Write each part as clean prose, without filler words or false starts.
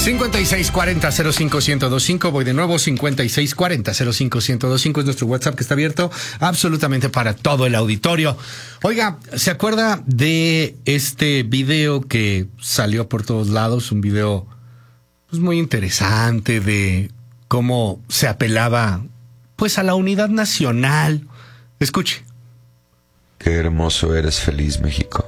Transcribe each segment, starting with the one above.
5640-05125. Voy de nuevo, 5640-05125 es nuestro WhatsApp que está abierto absolutamente para todo el auditorio. Oiga, ¿se acuerda de este video que salió por todos lados? Un video pues muy interesante de cómo se apelaba pues a la unidad nacional. Escuche. Qué hermoso eres, feliz México.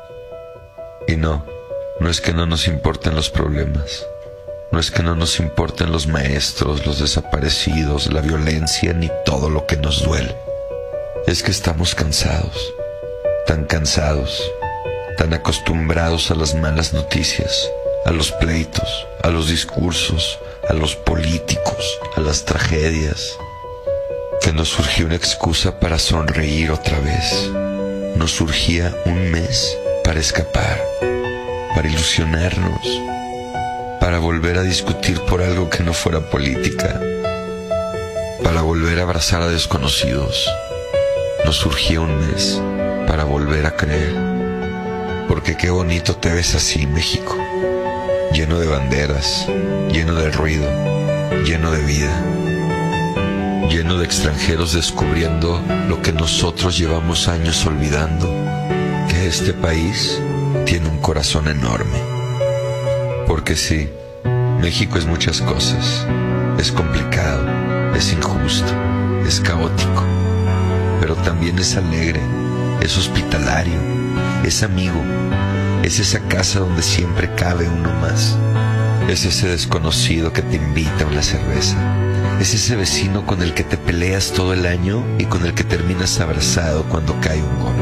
Y no es que no nos importen los problemas. No es que no nos importen los maestros, los desaparecidos, la violencia, ni todo lo que nos duele. Es que estamos cansados, tan acostumbrados a las malas noticias, a los pleitos, a los discursos, a los políticos, a las tragedias, que nos surgió una excusa para sonreír otra vez. Nos surgía un mes para escapar, para ilusionarnos, para volver a discutir por algo que no fuera política, para volver a abrazar a desconocidos. Nos surgía un mes para volver a creer, porque qué bonito te ves así, México, lleno de banderas, lleno de ruido, lleno de vida, lleno de extranjeros descubriendo lo que nosotros llevamos años olvidando, que este país tiene un corazón enorme. Porque sí, México es muchas cosas. Es complicado, es injusto, es caótico, pero también es alegre, es hospitalario, es amigo, es esa casa donde siempre cabe uno más, es ese desconocido que te invita a una cerveza, es ese vecino con el que te peleas todo el año y con el que terminas abrazado cuando cae un gol.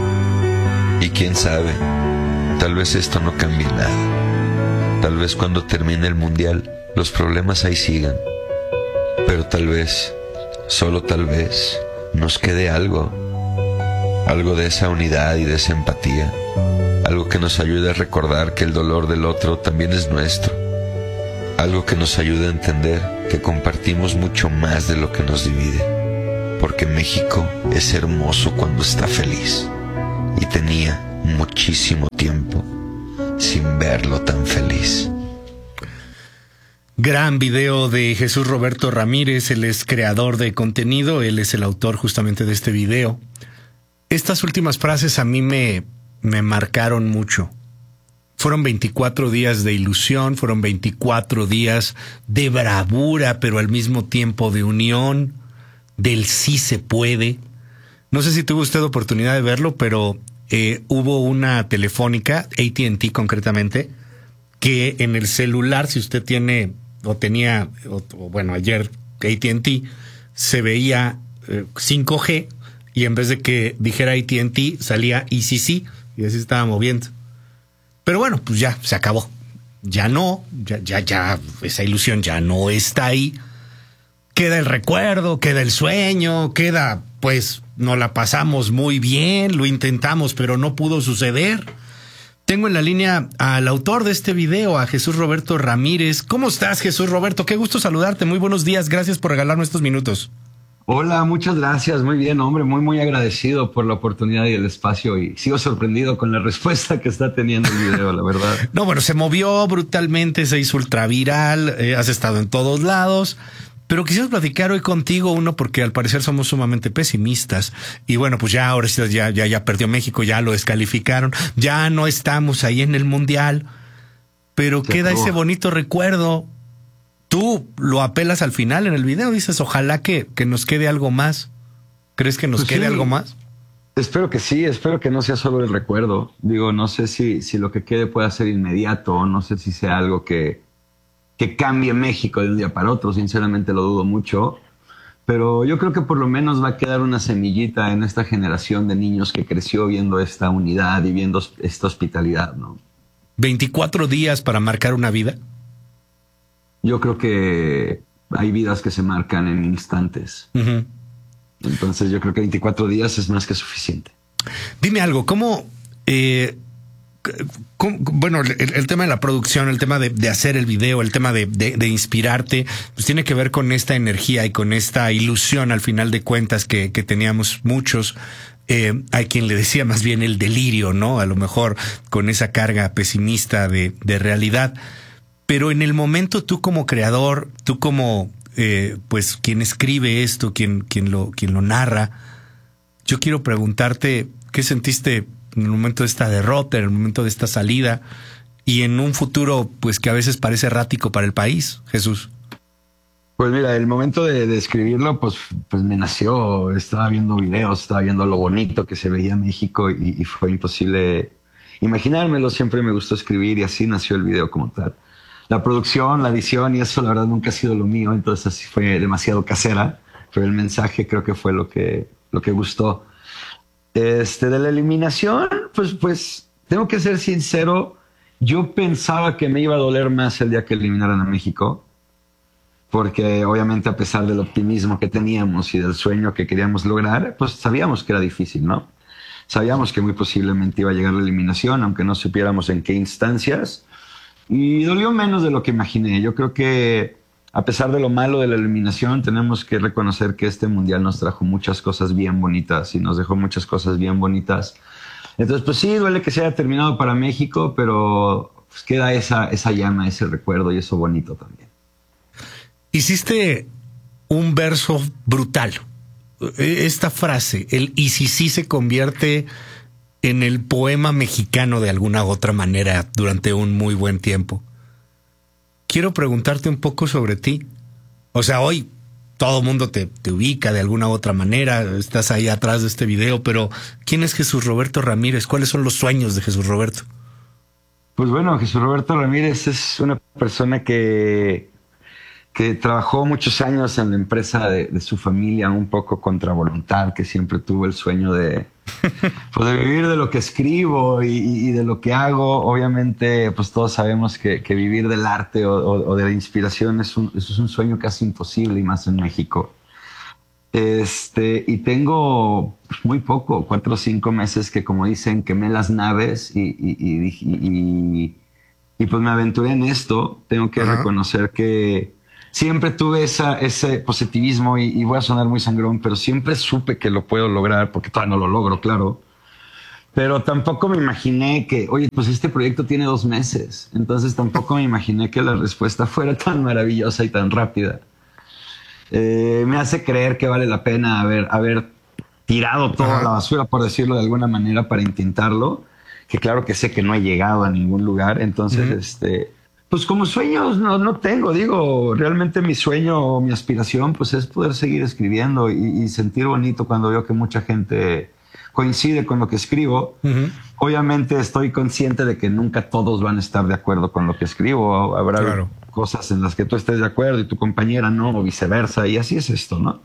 Y quién sabe, tal vez esto no cambie nada. Tal vez cuando termine el mundial los problemas ahí sigan, pero tal vez, solo tal vez, nos quede algo de esa unidad y de esa empatía, algo que nos ayude a recordar que el dolor del otro también es nuestro, algo que nos ayude a entender que compartimos mucho más de lo que nos divide, porque México es hermoso cuando está feliz, y tenía muchísimo tiempo sin verlo tan feliz. Gran video de Jesús Roberto Ramírez, él es creador de contenido, él es el autor justamente de este video. Estas últimas frases a mí me marcaron mucho. Fueron 24 días de ilusión, fueron 24 días de bravura, pero al mismo tiempo de unión, del sí se puede. No sé si tuvo usted oportunidad de verlo, pero hubo una telefónica, AT&T concretamente, que en el celular, si usted tiene o tenía, bueno, ayer AT&T, se veía 5G y en vez de que dijera AT&T salía ECC y así se estaba moviendo. Pero bueno, pues ya se acabó. Ya esa ilusión ya no está ahí. Queda el recuerdo, queda el sueño, queda, pues, nos la pasamos muy bien, lo intentamos, pero no pudo suceder. Tengo en la línea al autor de este video, a Jesús Roberto Ramírez. ¿Cómo estás, Jesús Roberto? Qué gusto saludarte. Muy buenos días. Gracias por regalarnos estos minutos. Hola, muchas gracias. Muy bien, hombre. Muy agradecido por la oportunidad y el espacio. Y sigo sorprendido con la respuesta que está teniendo el video, la verdad. No, bueno, se movió brutalmente, se hizo ultraviral. Has estado en todos lados. Pero quisiera platicar hoy contigo, uno, porque al parecer somos sumamente pesimistas. Y bueno, pues ya ahora ya perdió México, ya lo descalificaron, ya no estamos ahí en el Mundial. Pero queda ese bonito recuerdo. Tú lo apelas al final en el video, dices, ojalá que nos quede algo más. ¿Crees que nos quede algo más? Espero que sí, espero que no sea solo el recuerdo. Digo, no sé si lo que quede pueda ser inmediato, no sé si sea algo que cambie México de un día para otro, sinceramente lo dudo mucho, pero yo creo que por lo menos va a quedar una semillita en esta generación de niños que creció viendo esta unidad y viendo esta hospitalidad, ¿no? 24 días para marcar una vida. Yo creo que hay vidas que se marcan en instantes. Uh-huh. Entonces yo creo que 24 días es más que suficiente. Dime algo, ¿cómo bueno, el tema de la producción, el tema de hacer el video, el tema de inspirarte, pues tiene que ver con esta energía y con esta ilusión al final de cuentas que teníamos muchos. Hay quien le decía más bien el delirio, ¿no? A lo mejor con esa carga pesimista de realidad. Pero en el momento tú como creador, tú como pues quien escribe esto, quien lo narra, yo quiero preguntarte qué sentiste en el momento de esta derrota, en el momento de esta salida y en un futuro pues que a veces parece errático para el país, Jesús. Pues mira, el momento de escribirlo, pues me nació, estaba viendo videos, estaba viendo lo bonito que se veía México y fue imposible imaginármelo. Siempre me gustó escribir y así nació el video como tal. La producción, la edición y eso la verdad nunca ha sido lo mío, entonces así fue demasiado casera, pero el mensaje creo que fue lo que gustó. De la eliminación, pues tengo que ser sincero, yo pensaba que me iba a doler más el día que eliminaran a México, porque obviamente a pesar del optimismo que teníamos y del sueño que queríamos lograr, pues sabíamos que era difícil, ¿no? Sabíamos que muy posiblemente iba a llegar la eliminación, aunque no supiéramos en qué instancias. Y dolió menos de lo que imaginé. Yo creo que a pesar de lo malo de la eliminación, tenemos que reconocer que este mundial nos trajo muchas cosas bien bonitas y nos dejó muchas cosas bien bonitas. Entonces, pues sí, duele que se haya terminado para México, pero pues queda esa llama, ese recuerdo y eso bonito también. Hiciste un verso brutal. Esta frase, el "y si sí" se convierte en el poema mexicano de alguna u otra manera durante un muy buen tiempo. Quiero preguntarte un poco sobre ti. O sea, hoy todo el mundo te ubica de alguna u otra manera, estás ahí atrás de este video, pero ¿quién es Jesús Roberto Ramírez? ¿Cuáles son los sueños de Jesús Roberto? Pues bueno, Jesús Roberto Ramírez es una persona que trabajó muchos años en la empresa de su familia, un poco contra voluntad, que siempre tuvo el sueño de vivir de lo que escribo y de lo que hago. Obviamente, pues todos sabemos que vivir del arte o de la inspiración eso es un sueño casi imposible, y más en México. Y tengo muy poco, 4 o 5 meses que, como dicen, quemé las naves y pues me aventuré en esto. Tengo que reconocer que siempre tuve ese positivismo y voy a sonar muy sangrón, pero siempre supe que lo puedo lograr, porque todavía no lo logro, claro. Pero tampoco me imaginé que, oye, pues este proyecto tiene 2 meses. Entonces tampoco me imaginé que la respuesta fuera tan maravillosa y tan rápida. Me hace creer que vale la pena haber tirado toda la basura, por decirlo de alguna manera, para intentarlo. Que claro que sé que no he llegado a ningún lugar. Entonces, pues como sueños no tengo, digo, realmente mi sueño o mi aspiración pues es poder seguir escribiendo y sentir bonito cuando veo que mucha gente coincide con lo que escribo. Obviamente estoy consciente de que nunca todos van a estar de acuerdo con lo que escribo. Habrá cosas en las que tú estés de acuerdo y tu compañera no, o viceversa, y así es esto, ¿no?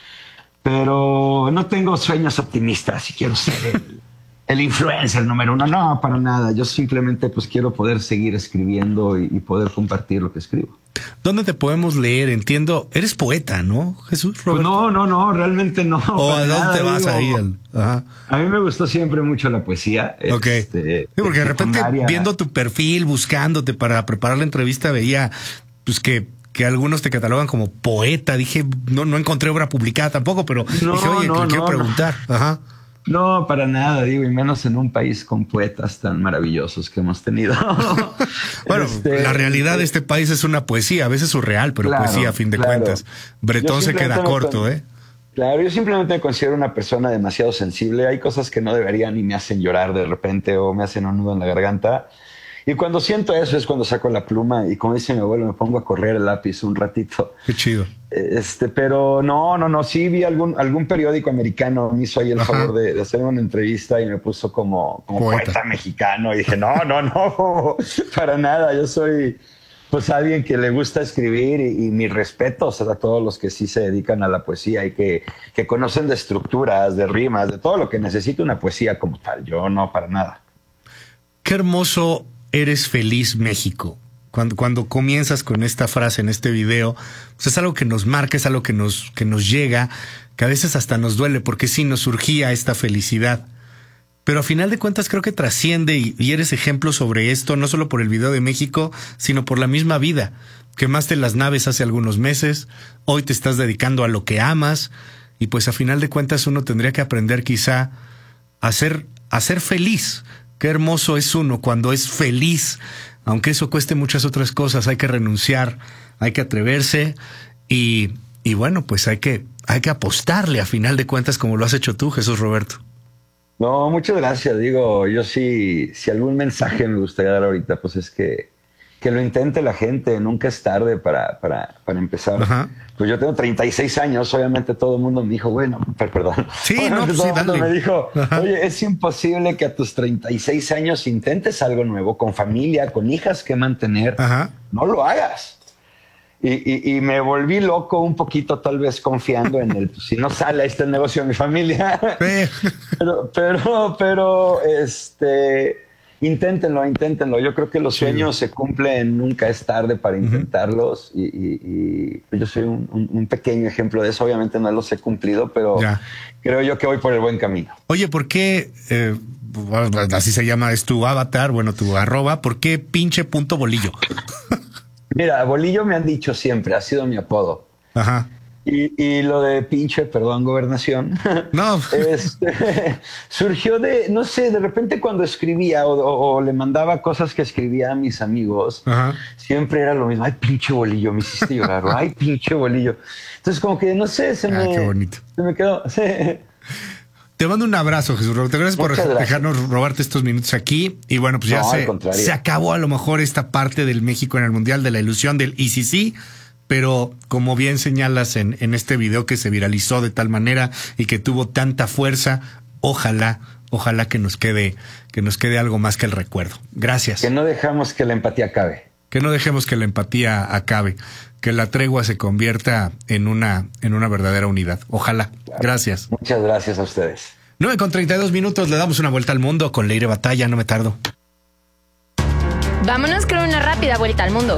Pero no tengo sueños optimistas y quiero ser el influencer número 1, no, para nada. Yo simplemente pues quiero poder seguir escribiendo y poder compartir lo que escribo. ¿Dónde te podemos leer? Entiendo, eres poeta, ¿no, Jesús Roberto? Pues no, realmente no. ¿O a dónde te vas ahí? A mí me gustó siempre mucho la poesía. Ok. Sí, porque de repente viendo tu perfil, buscándote para preparar la entrevista, veía pues que algunos te catalogan como poeta. Dije, no encontré obra publicada tampoco, pero dije, oye, le quiero preguntar. No, para nada, digo, y menos en un país con poetas tan maravillosos que hemos tenido. Bueno, la realidad de este país es una poesía, a veces surreal, pero poesía a fin de cuentas. Bretón se queda corto, Claro, yo simplemente me considero una persona demasiado sensible. Hay cosas que no deberían y me hacen llorar de repente o me hacen un nudo en la garganta. Y cuando siento eso es cuando saco la pluma y, como dice mi abuelo, me pongo a correr el lápiz un ratito. Qué chido. Pero no, sí vi algún periódico americano me hizo ahí el favor de hacer una entrevista y me puso como poeta mexicano, y dije, no, para nada. Yo soy pues alguien que le gusta escribir y mis respetos a todos los que sí se dedican a la poesía y que conocen de estructuras, de rimas, de todo lo que necesita una poesía como tal. Yo no, para nada. Qué hermoso eres feliz, México. Cuando comienzas con esta frase en este video, pues es algo que nos marca, es algo que nos llega, que a veces hasta nos duele, porque sí nos surgía esta felicidad. Pero a final de cuentas creo que trasciende y eres ejemplo sobre esto, no solo por el video de México, sino por la misma vida. Quemaste las naves hace algunos meses, hoy te estás dedicando a lo que amas, y pues a final de cuentas uno tendría que aprender quizá a ser feliz. Qué hermoso es uno cuando es feliz aunque eso cueste muchas otras cosas, hay que renunciar, hay que atreverse y bueno, pues hay que apostarle a final de cuentas como lo has hecho tú, Jesús Roberto. No, muchas gracias. Digo, yo sí, si algún mensaje me gustaría dar ahorita, pues es que lo intente la gente, nunca es tarde para empezar. Ajá. Pues yo tengo 36 años, obviamente todo el mundo me dijo, bueno, perdón. Sí, no, pues todo sí, el mundo dale. me dijo, Ajá. oye, es imposible que a tus 36 años intentes algo nuevo, con familia, con hijas que mantener. Ajá. No lo hagas. Y me volví loco un poquito, tal vez confiando en el, si no sale este negocio de mi familia. pero, inténtenlo. Yo creo que los sueños se cumplen, nunca es tarde para intentarlos. Y yo soy un pequeño ejemplo de eso. Obviamente no los he cumplido, pero creo yo que voy por el buen camino. Oye, ¿por qué, así se llama, es tu avatar, bueno, tu arroba, ¿por qué @bolillo? Mira, Bolillo me han dicho siempre, ha sido mi apodo. Ajá. Y lo de gobernación, No. Surgió de, no sé, de repente cuando escribía o le mandaba cosas que escribía a mis amigos, Ajá. siempre era lo mismo. Ay, pinche Bolillo, me hiciste llorar. Ay, pinche Bolillo. Entonces como que, no sé, qué bonito. Se me quedó. Sí. Te mando un abrazo, Jesús Roberto. Gracias por dejarnos robarte estos minutos aquí. Y bueno, pues ya se acabó a lo mejor esta parte del México en el Mundial, de la ilusión del y sí, pero como bien señalas en este video que se viralizó de tal manera y que tuvo tanta fuerza, ojalá que nos quede algo más que el recuerdo. Gracias. Que no dejamos que la empatía acabe. Que no dejemos que la empatía acabe, que la tregua se convierta en una verdadera unidad. Ojalá. Claro. Gracias. Muchas gracias a ustedes. 9:32, le damos una vuelta al mundo con Leire Batalla, no me tardo. Vámonos con una rápida vuelta al mundo.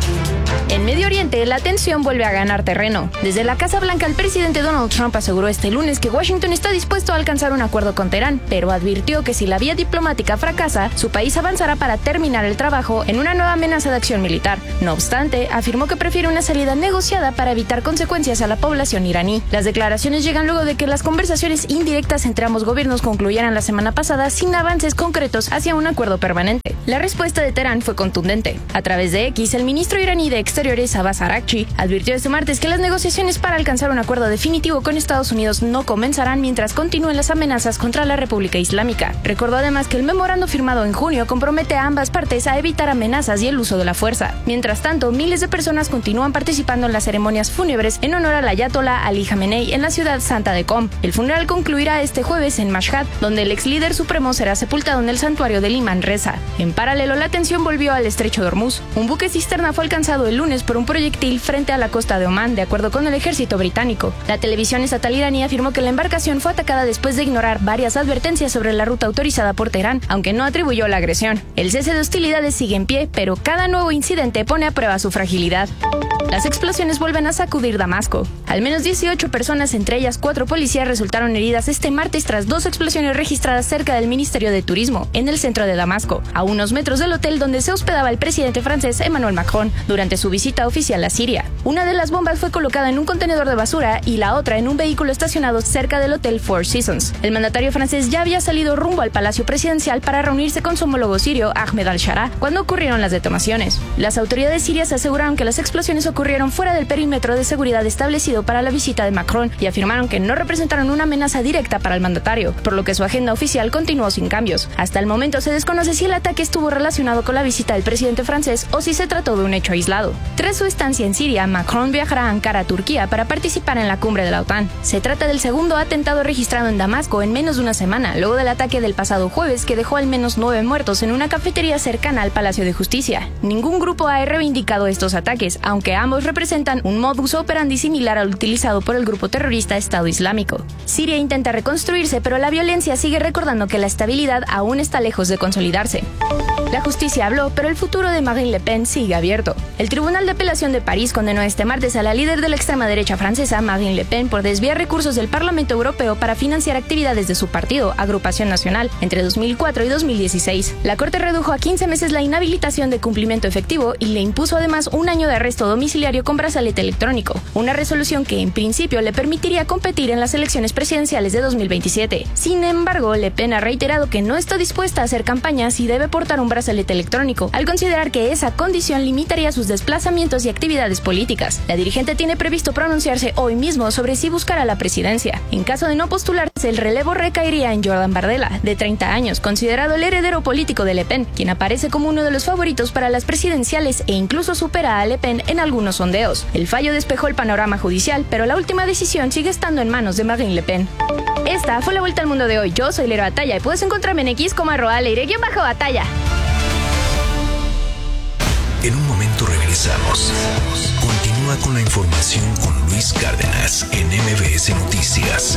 En Medio Oriente, la tensión vuelve a ganar terreno. Desde la Casa Blanca, el presidente Donald Trump aseguró este lunes que Washington está dispuesto a alcanzar un acuerdo con Teherán, pero advirtió que si la vía diplomática fracasa, su país avanzará para terminar el trabajo en una nueva amenaza de acción militar. No obstante, afirmó que prefiere una salida negociada para evitar consecuencias a la población iraní. Las declaraciones llegan luego de que las conversaciones indirectas entre ambos gobiernos concluyeran la semana pasada sin avances concretos hacia un acuerdo permanente. La respuesta de Teherán fue contundente. A través de X, el ministro iraní de Exteriores, Abbas Araghchi, advirtió este martes que las negociaciones para alcanzar un acuerdo definitivo con Estados Unidos no comenzarán mientras continúen las amenazas contra la República Islámica. Recordó además que el memorando firmado en junio compromete a ambas partes a evitar amenazas y el uso de la fuerza. Mientras tanto, miles de personas continúan participando en las ceremonias fúnebres en honor al ayatolá Ali Jamenei en la ciudad santa de Qom. El funeral concluirá este jueves en Mashhad, donde el ex líder supremo será sepultado en el santuario del Imán Reza. En paralelo, la tensión volvió al estrecho de Hormuz. Un buque cisterna fue alcanzado el lunes por un proyectil frente a la costa de Omán, de acuerdo con el ejército británico. La televisión estatal iraní afirmó que la embarcación fue atacada después de ignorar varias advertencias sobre la ruta autorizada por Teherán, aunque no atribuyó la agresión. El cese de hostilidades sigue en pie, pero cada nuevo incidente pone a prueba su fragilidad. Las explosiones vuelven a sacudir Damasco. Al menos 18 personas, entre ellas 4 policías, resultaron heridas este martes tras 2 explosiones registradas cerca del Ministerio de Turismo, en el centro de Damasco, a unos metros del hotel donde se hospedaba el presidente francés Emmanuel Macron durante su visita oficial a Siria. Una de las bombas fue colocada en un contenedor de basura y la otra en un vehículo estacionado cerca del hotel Four Seasons. El mandatario francés ya había salido rumbo al Palacio Presidencial para reunirse con su homólogo sirio Ahmed al-Shara cuando ocurrieron las detonaciones. Las autoridades sirias aseguraron que las explosiones ocurrieron fuera del perímetro de seguridad establecido para la visita de Macron y afirmaron que no representaron una amenaza directa para el mandatario, por lo que su agenda oficial continuó sin cambios. Hasta el momento se desconoce si el ataque estuvo relacionado con la visita del presidente francés o si se trató de un hecho aislado. Tras su estancia en Siria, Macron viajará a Ankara, Turquía, para participar en la cumbre de la OTAN. Se trata del segundo atentado registrado en Damasco en menos de una semana, luego del ataque del pasado jueves que dejó al menos 9 muertos en una cafetería cercana al Palacio de Justicia. Ningún grupo ha reivindicado estos ataques, aunque ambos representan un modus operandi similar al utilizado por el grupo terrorista Estado Islámico. Siria intenta reconstruirse, pero la violencia sigue recordando que la estabilidad aún está lejos de consolidarse. La justicia habló, pero el futuro de Marine Le Pen sigue abierto. El Tribunal de Apelación de París condenó este martes a la líder de la extrema derecha francesa, Marine Le Pen, por desviar recursos del Parlamento Europeo para financiar actividades de su partido, Agrupación Nacional, entre 2004 y 2016. La Corte redujo a 15 meses la inhabilitación de cumplimiento efectivo y le impuso además un año de arresto domiciliario con brazalete electrónico, una resolución decisión que en principio le permitiría competir en las elecciones presidenciales de 2027. Sin embargo, Le Pen ha reiterado que no está dispuesta a hacer campaña si debe portar un brazalete electrónico, al considerar que esa condición limitaría sus desplazamientos y actividades políticas. La dirigente tiene previsto pronunciarse hoy mismo sobre si buscará la presidencia. En caso de no postularse, el relevo recaería en Jordan Bardella, de 30 años, considerado el heredero político de Le Pen, quien aparece como uno de los favoritos para las presidenciales e incluso supera a Le Pen en algunos sondeos. El fallo despejó el panorama judicial, pero la última decisión sigue estando en manos de Marine Le Pen. Esta fue la vuelta al mundo de hoy. Yo soy Leire Batalla y puedes encontrarme en X como @Leire_Batalla. En un momento regresamos. Continúa con la información con Luis Cárdenas en MBS Noticias.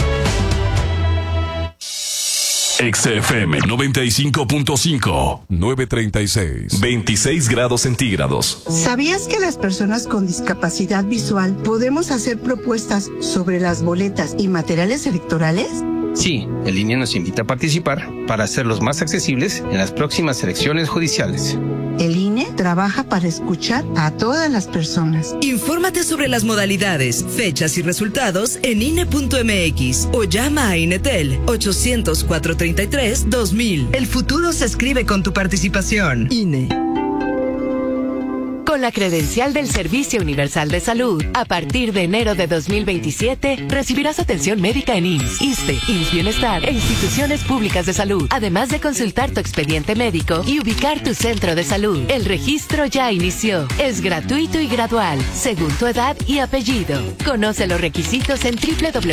XFM 95.5, 9:36, 26 grados centígrados. ¿Sabías que las personas con discapacidad visual podemos hacer propuestas sobre las boletas y materiales electorales? Sí, el INE nos invita a participar para hacerlos más accesibles en las próximas elecciones judiciales. El INE trabaja para escuchar a todas las personas. Infórmate sobre las modalidades, fechas y resultados en INE.mx o llama a INETEL 800-433-2000. El futuro se escribe con tu participación. INE. Con la credencial del Servicio Universal de Salud, a partir de enero de 2027, recibirás atención médica en IMSS, ISSSTE, IMSS Bienestar e instituciones públicas de salud, además de consultar tu expediente médico y ubicar tu centro de salud. El registro ya inició. Es gratuito y gradual, según tu edad y apellido. Conoce los requisitos en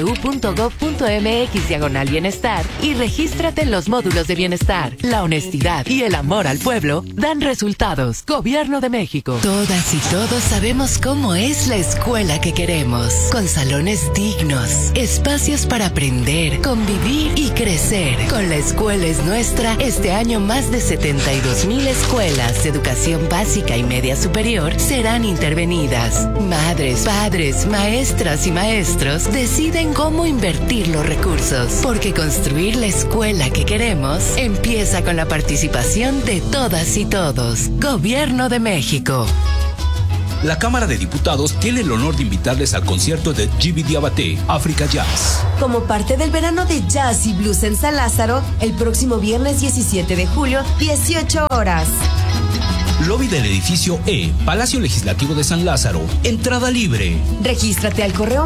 www.gov.mx/bienestar y regístrate en los módulos de bienestar. La honestidad y el amor al pueblo dan resultados. Gobierno de México. Todas y todos sabemos cómo es la escuela que queremos, con salones dignos, espacios para aprender, convivir y crecer. Con La Escuela es Nuestra, este año más de 72,000 escuelas de educación básica y media superior serán intervenidas. Madres, padres, maestras y maestros deciden cómo invertir los recursos, porque construir la escuela que queremos empieza con la participación de todas y todos. Gobierno de México. La Cámara de Diputados tiene el honor de invitarles al concierto de Djiby Diabaté, Africa Jazz. Como parte del verano de jazz y blues en San Lázaro, el próximo viernes 17 de julio, 18 horas. Lobby del edificio E, Palacio Legislativo de San Lázaro. Entrada libre. Regístrate al correo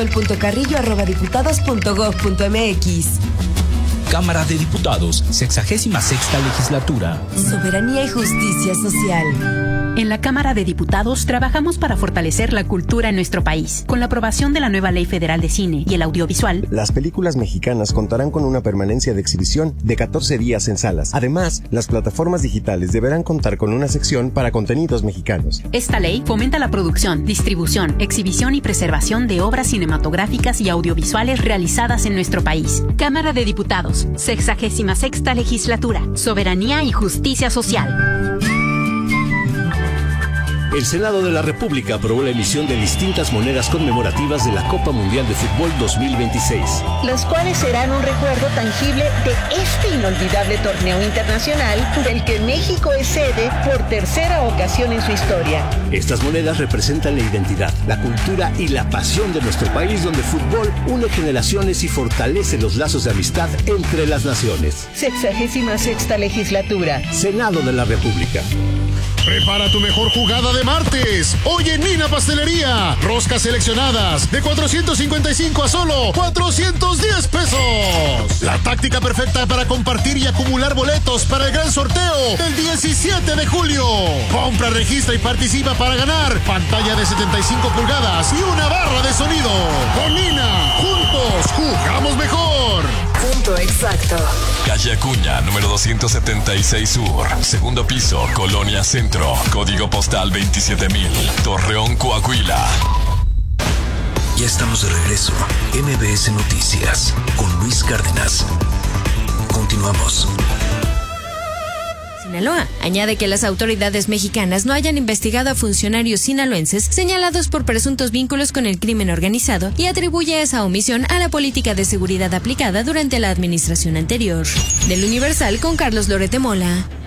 marisol.carrillo@diputados.gov.mx. Cámara de Diputados, 66ª Legislatura. Soberanía y justicia social. En la Cámara de Diputados trabajamos para fortalecer la cultura en nuestro país. Con la aprobación de la nueva Ley Federal de Cine y el Audiovisual, las películas mexicanas contarán con una permanencia de exhibición de 14 días en salas. Además, las plataformas digitales deberán contar con una sección para contenidos mexicanos. Esta ley fomenta la producción, distribución, exhibición y preservación de obras cinematográficas y audiovisuales realizadas en nuestro país. Cámara de Diputados, 66ª Legislatura. Soberanía y justicia social. El Senado de la República aprobó la emisión de distintas monedas conmemorativas de la Copa Mundial de Fútbol 2026. Los cuales serán un recuerdo tangible de este inolvidable torneo internacional del que México es sede por tercera ocasión en su historia. Estas monedas representan la identidad, la cultura y la pasión de nuestro país, donde el fútbol une generaciones y fortalece los lazos de amistad entre las naciones. 66ª Legislatura. Senado de la República. Prepara tu mejor jugada de martes. Hoy en Nina Pastelería. Roscas seleccionadas de 455 a solo 410 pesos. La táctica perfecta para compartir y acumular boletos para el gran sorteo del 17 de julio. Compra, registra y participa para ganar pantalla de 75 pulgadas y una barra de sonido. Con Nina, juntos jugamos mejor. Punto exacto. Calle Acuña, número 276 Sur, segundo piso, Colonia Centro, código postal 27,000, Torreón, Coahuila. Ya estamos de regreso. MBS Noticias con Luis Cárdenas. Continuamos. Sinaloa. Añade que las autoridades mexicanas no hayan investigado a funcionarios sinaloenses señalados por presuntos vínculos con el crimen organizado y atribuye esa omisión a la política de seguridad aplicada durante la administración anterior. Del Universal con Carlos Loret de Mola.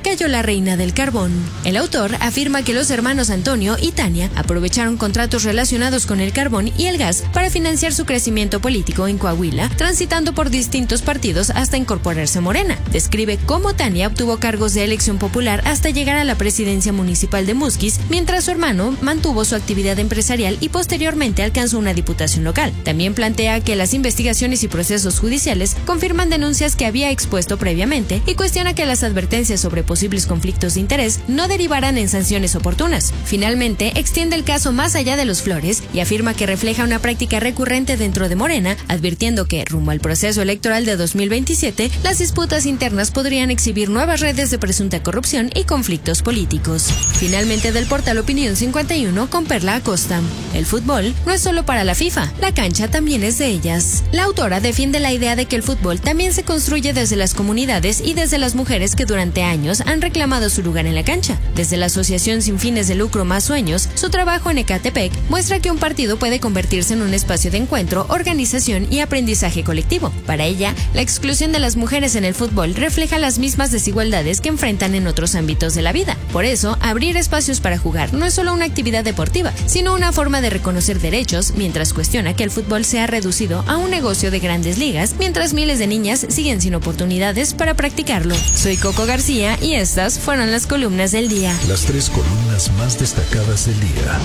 cayó la reina del carbón. El autor afirma que los hermanos Antonio y Tania aprovecharon contratos relacionados con el carbón y el gas para financiar su crecimiento político en Coahuila, transitando por distintos partidos hasta incorporarse a Morena. Describe cómo Tania obtuvo cargos de elección popular hasta llegar a la presidencia municipal de Musquis, mientras su hermano mantuvo su actividad empresarial y posteriormente alcanzó una diputación local. También plantea que las investigaciones y procesos judiciales confirman denuncias que había expuesto previamente y cuestiona que las advertencias sobre posibles conflictos de interés no derivaran en sanciones oportunas. Finalmente, extiende el caso más allá de los flores y afirma que refleja una práctica recurrente dentro de Morena, advirtiendo que, rumbo al proceso electoral de 2027, las disputas internas podrían exhibir nuevas redes de presunta corrupción y conflictos políticos. Finalmente, del portal Opinión 51 con Perla Acosta. El fútbol no es solo para la FIFA, la cancha también es de ellas. La autora defiende la idea de que el fútbol también se construye desde las comunidades y desde las mujeres que durante años han reclamado su lugar en la cancha. Desde la asociación sin fines de lucro Más Sueños, su trabajo en Ecatepec muestra que un partido puede convertirse en un espacio de encuentro, organización y aprendizaje colectivo. Para ella, la exclusión de las mujeres en el fútbol refleja las mismas desigualdades que enfrentan en otros ámbitos de la vida. Por eso, abrir espacios para jugar no es solo una actividad deportiva, sino una forma de reconocer derechos, mientras cuestiona que el fútbol se ha reducido a un negocio de grandes ligas, mientras miles de niñas siguen sin oportunidades para practicarlo. Soy Coco García y estas fueron las columnas del día. Las 3 columnas más destacadas del día.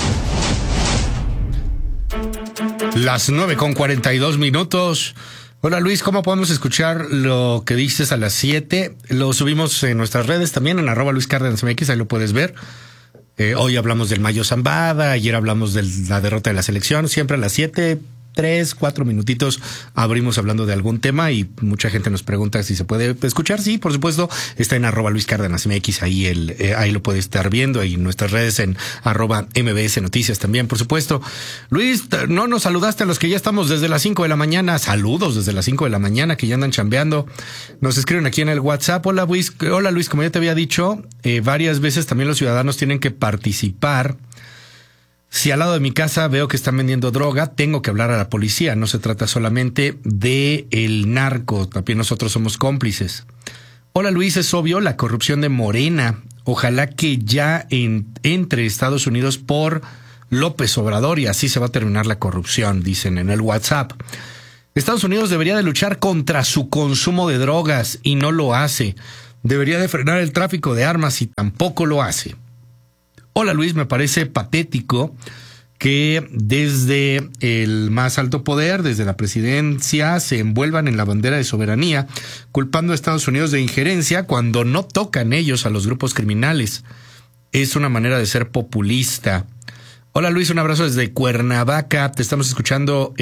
Las 9:42. Hola Luis, ¿cómo podemos escuchar lo que dices a las 7? Lo subimos en nuestras redes también, en @LuisCárdenasMX, ahí lo puedes ver. Hoy hablamos del Mayo Zambada, ayer hablamos de la derrota de la selección, siempre a las 7, 3, 4 minutitos abrimos hablando de algún tema y mucha gente nos pregunta si se puede escuchar. Sí, por supuesto, está en @LuisCárdenasMX, ahí lo puede estar viendo, ahí en nuestras redes en @MBS Noticias también, por supuesto. Luis, no nos saludaste a los que ya estamos desde las 5 de la mañana. Saludos desde las 5 de la mañana que ya andan chambeando. Nos escriben aquí en el WhatsApp. Hola Luis, como ya te había dicho, varias veces también los ciudadanos tienen que participar. Si al lado de mi casa veo que están vendiendo droga, tengo que hablar a la policía. No se trata solamente de el narco, también nosotros somos cómplices. Hola Luis, es obvio la corrupción de Morena. Ojalá que ya entre Estados Unidos por López Obrador y así se va a terminar la corrupción, dicen en el WhatsApp. Estados Unidos debería de luchar contra su consumo de drogas y no lo hace. Debería de frenar el tráfico de armas y tampoco lo hace. Hola Luis, me parece patético que desde el más alto poder, desde la presidencia, se envuelvan en la bandera de soberanía, culpando a Estados Unidos de injerencia cuando no tocan ellos a los grupos criminales. Es una manera de ser populista. Hola Luis, un abrazo desde Cuernavaca, te estamos escuchando.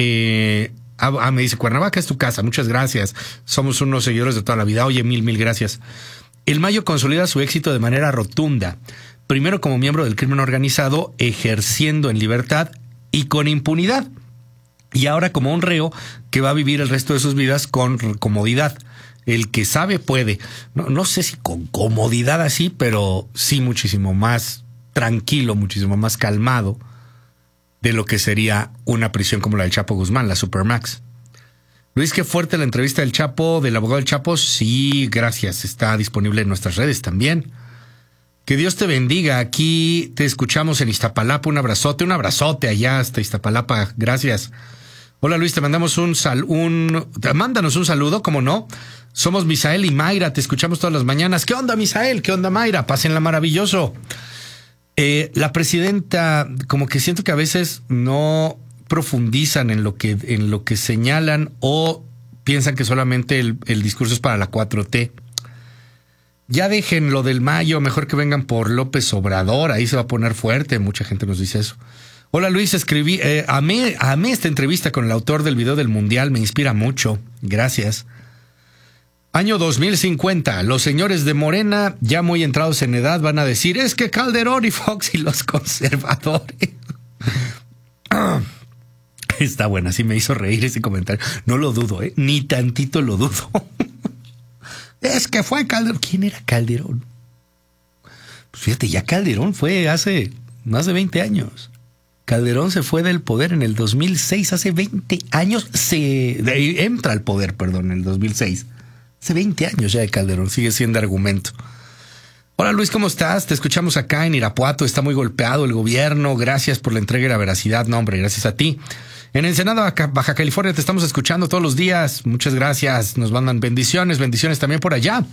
Me dice, Cuernavaca es tu casa, muchas gracias. Somos unos seguidores de toda la vida. Oye, mil gracias. El Mayo consolida su éxito de manera rotunda. Primero como miembro del crimen organizado, ejerciendo en libertad y con impunidad. Y ahora como un reo que va a vivir el resto de sus vidas con comodidad. El que sabe puede. No sé si con comodidad así, pero sí muchísimo más tranquilo, muchísimo más calmado de lo que sería una prisión como la del Chapo Guzmán, la Supermax. Luis, qué fuerte la entrevista del Chapo, del abogado del Chapo. Sí, gracias. Está disponible en nuestras redes también. Que Dios te bendiga. Aquí te escuchamos en Iztapalapa. Un abrazote allá hasta Iztapalapa. Gracias. Hola Luis, te mandamos mándanos un saludo, ¿cómo no? Somos Misael y Mayra, te escuchamos todas las mañanas. ¿Qué onda Misael? ¿Qué onda Mayra? Pásenla maravilloso. La presidenta, como que siento que a veces no profundizan en lo que señalan o piensan que solamente el discurso es para la 4T. Ya dejen lo del Mayo, mejor que vengan por López Obrador, ahí se va a poner fuerte, mucha gente nos dice eso. Hola Luis, amé esta entrevista con el autor del video del Mundial, me inspira mucho, gracias. Año 2050, los señores de Morena, ya muy entrados en edad, van a decir, es que Calderón y Fox y los conservadores. Está buena, sí me hizo reír ese comentario, no lo dudo, ni tantito lo dudo. Es que fue Calderón. ¿Quién era Calderón? Pues fíjate, ya Calderón fue hace más de 20 años. Calderón se fue del poder en el 2006, hace 20 años. Entra al poder, en el 2006. Hace 20 años ya de Calderón, sigue siendo argumento. Hola Luis, ¿cómo estás? Te escuchamos acá en Irapuato, está muy golpeado el gobierno, gracias por la entrega y la veracidad. No, hombre, gracias a ti. En Ensenada, Baja California, te estamos escuchando todos los días, muchas gracias, nos mandan bendiciones también por allá.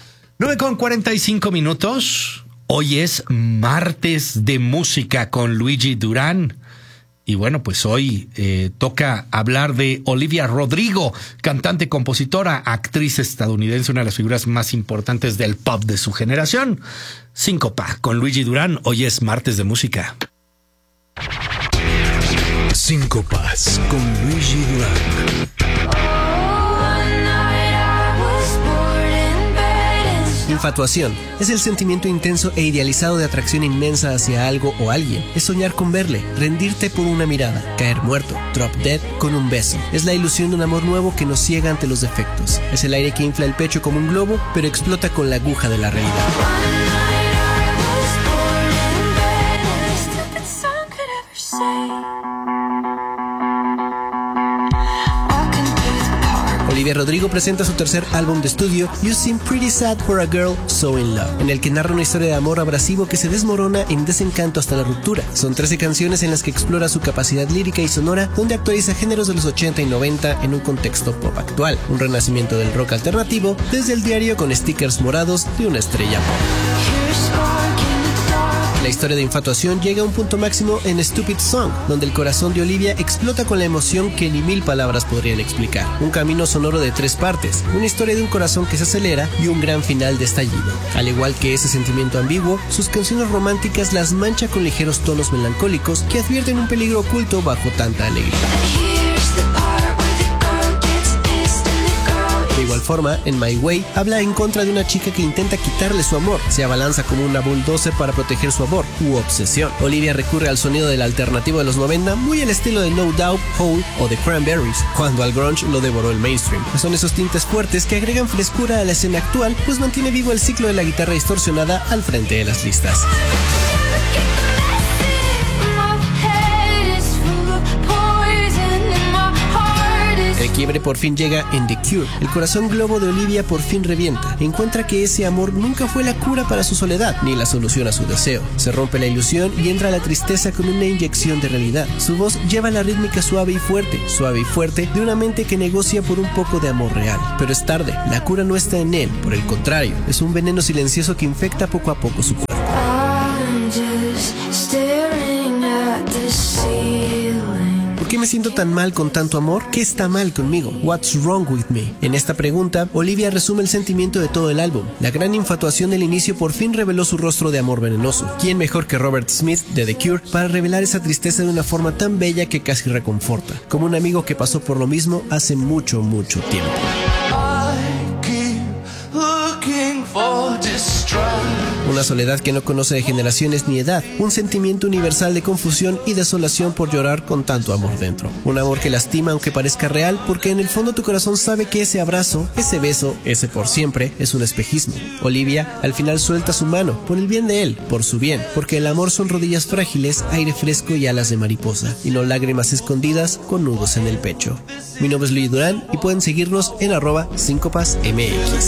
9:45. Hoy es martes de música con Luigi Durán. Y bueno, pues hoy toca hablar de Olivia Rodrigo, cantante, compositora, actriz estadounidense, una de las figuras más importantes del pop de su generación. Síncopa con Luigi Durán. Hoy es martes de música. Síncopas con Luigi Durán. Infatuación es el sentimiento intenso e idealizado de atracción inmensa hacia algo o alguien. Es soñar con verle, rendirte por una mirada, caer muerto, drop dead con un beso. Es la ilusión de un amor nuevo que nos ciega ante los defectos. Es el aire que infla el pecho como un globo, pero explota con la aguja de la realidad. Olivia Rodrigo presenta su tercer álbum de estudio, You Seem Pretty Sad for a Girl So In Love, en el que narra una historia de amor abrasivo que se desmorona en desencanto hasta la ruptura. Son 13 canciones en las que explora su capacidad lírica y sonora, donde actualiza géneros de los 80 y 90 en un contexto pop actual, un renacimiento del rock alternativo desde el diario con stickers morados de una estrella pop. La historia de infatuación llega a un punto máximo en Stupid Song, donde el corazón de Olivia explota con la emoción que ni 1000 palabras podrían explicar. Un camino sonoro de 3 partes, una historia de un corazón que se acelera y un gran final de estallido. Al igual que ese sentimiento ambiguo, sus canciones románticas las mancha con ligeros tonos melancólicos que advierten un peligro oculto bajo tanta alegría. De igual forma, en My Way habla en contra de una chica que intenta quitarle su amor. Se abalanza como una bulldozer para proteger su amor u obsesión. Olivia recurre al sonido del alternativo de los 90, muy al estilo de No Doubt, Hole o The Cranberries, cuando al grunge lo devoró el mainstream. Son esos tintes fuertes que agregan frescura a la escena actual, pues mantiene vivo el ciclo de la guitarra distorsionada al frente de las listas. El quiebre por fin llega en The Cure. El corazón globo de Olivia por fin revienta. Encuentra que ese amor nunca fue la cura para su soledad, ni la solución a su deseo. Se rompe la ilusión y entra la tristeza con una inyección de realidad. Su voz lleva la rítmica suave y fuerte de una mente que negocia por un poco de amor real. Pero es tarde, la cura no está en él, por el contrario, es un veneno silencioso que infecta poco a poco su cuerpo. ¿Por qué me siento tan mal con tanto amor? ¿Qué está mal conmigo? What's wrong with me? En esta pregunta, Olivia resume el sentimiento de todo el álbum. La gran infatuación del inicio por fin reveló su rostro de amor venenoso. ¿Quién mejor que Robert Smith de The Cure para revelar esa tristeza de una forma tan bella que casi reconforta? Como un amigo que pasó por lo mismo hace mucho, mucho tiempo. Una soledad que no conoce de generaciones ni edad, un sentimiento universal de confusión y desolación por llorar con tanto amor dentro. Un amor que lastima aunque parezca real, porque en el fondo tu corazón sabe que ese abrazo, ese beso, ese por siempre, es un espejismo. Olivia al final suelta su mano, por el bien de él, por su bien, porque el amor son rodillas frágiles, aire fresco y alas de mariposa, y no lágrimas escondidas con nudos en el pecho. Mi nombre es Luis Durán y pueden seguirnos en @SíncopasMX.